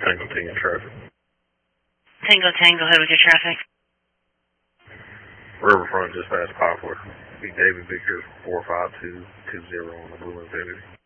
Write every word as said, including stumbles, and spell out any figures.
Tango Tango traffic. Tango Tango, ahead with your traffic. Riverfront just past Poplar. Big David Victor four five two two zero on the Blue Infinity.